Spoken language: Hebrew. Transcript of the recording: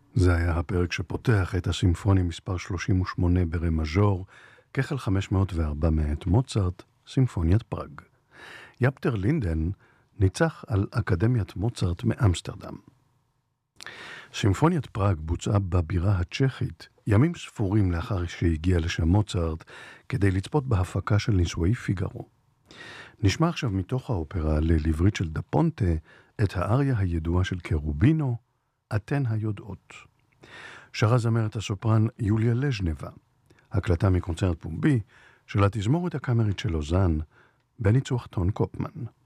זה היה הפרק שפותח את הסימפוניה מספר 38 ברה מז'ור, כחל 504 מאת מוצרט, סימפוניית פראג. יפטר לינדן ניצח על אקדמיית מוצרט מאמסטרדם. סימפוניית פראג בוצעה בבירה הצ'כית, ימים ספורים לאחר שהגיע לשם מוצרט, כדי לצפות בהפקה של נישואי פיגארו. נשמע עכשיו מתוך האופרה ללברית של דה פונטה, את האריה הידועה של קרובינו, אתן היודעות. שרה זמרת הסופרן יוליה לז'נבה, הקלטה מקונצרט פומבי של התזמורת הקאמרית של לוזאן, בניצוח טון קופמן.